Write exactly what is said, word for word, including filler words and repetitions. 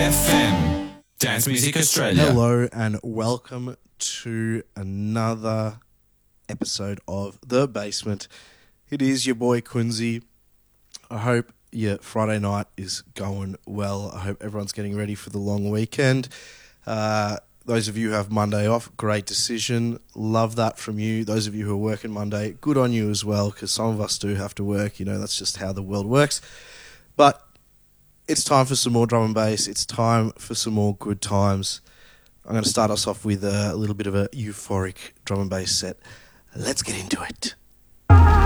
F M, Dance Music Australia. Hello and welcome to another episode of The Basement. It is your boy Quincy. I hope your Friday night is going well. I hope everyone's getting ready for the long weekend. Uh, those of you who have Monday off, great decision. Love that from you. Those of you who are working Monday, good on you as well, because some of us do have to work. You know, that's just how the world works. But it's time for some more drum and bass. It's time for some more good times. I'm going to start us off with a little bit of a euphoric drum and bass set. Let's get into it.